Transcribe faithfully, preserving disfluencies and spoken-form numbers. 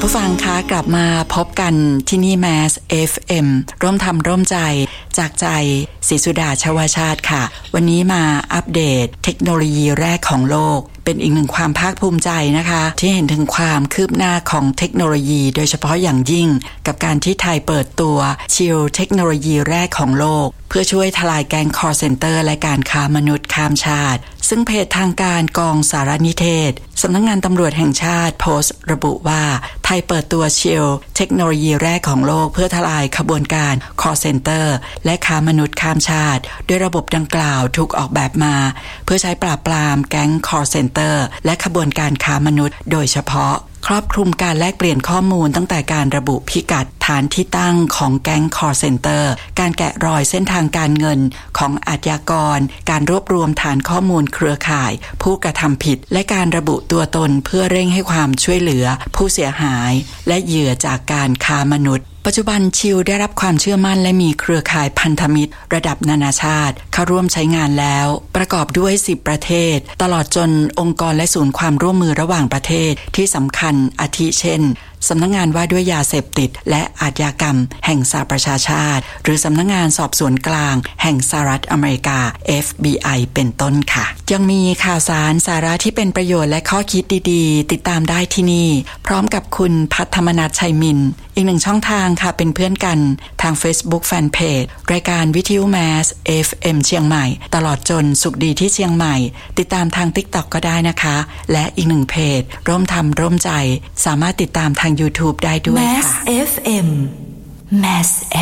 ผู้ฟังคะกลับมาพบกันที่นี่ Mass เอฟ เอ็ม ร่วมทำร่วมใจจากใจศรีสุดาชวชาติค่ะวันนี้มาอัปเดตเทคโนโลยีแรกของโลกเป็นอีกหนึ่งความภาคภูมิใจนะคะที่เห็นถึงความคืบหน้าของเทคโนโลยีโดยเฉพาะอย่างยิ่งกับการที่ไทยเปิดตัวชิลเทคโนโลยีแรกของโลกเพื่อช่วยทลายแก๊ง call center และการค้ามนุษย์ข้ามชาติซึ่งเพจทางการกองสารนิเทศสำนักงานตำรวจแห่งชาติโพสต์ระบุว่าไทยเปิดตัวชิลเทคโนโลยีแรกของโลกเพื่อทลายขบวนการ call center และค้ามนุษย์ข้ามชาติโดยระบบดังกล่าวถูกออกแบบมาเพื่อใช้ปราบปรามแก๊ง call center และขบวนการค้ามนุษย์โดยเฉพาะครอบคลุมการแลกเปลี่ยนข้อมูลตั้งแต่การระบุพิกัดฐานที่ตั้งของแก๊ง call center การแกะรอยเส้นทางการเงินของอาชญากรการรวบรวมฐานข้อมูลเครือข่ายผู้กระทำผิดและการระบุตัวตนเพื่อเร่งให้ความช่วยเหลือผู้เสียหายและเหยื่อจากการค้ามนุษย์ปัจจุบันชิลได้รับความเชื่อมั่นและมีเครือข่ายพันธมิตรระดับนานาชาติเข้าร่วมใช้งานแล้วประกอบด้วยสิบประเทศตลอดจนองค์กรและศูนย์ความร่วมมือระหว่างประเทศที่สำคัญอาทิเช่นสำนักงานว่าด้วยยาเสพติดและอาชญากรรมแห่งสหประชาชาติหรือสำนักงานสอบสวนกลางแห่งสหรัฐอเมริกา เอฟ บี ไอ เป็นต้นค่ะยังมีข่าวสารสาระที่เป็นประโยชน์และข้อคิดดีๆติดตามได้ที่นี่พร้อมกับคุณพัฒมนัสชัยมินอีกหนึ่งช่องทางค่ะเป็นเพื่อนกันทาง Facebook Fanpage รายการวิทยุ Mass เอฟ เอ็ม เชียงใหม่ตลอดจนสุขดีที่เชียงใหม่ติดตามทาง TikTok ก็ได้นะคะและอีกหนึ่งเพจร่วมทำร่วมใจสามารถติดตามทาง YouTube ได้ด้วยค่ะ Mass เอฟ เอ็ม Mass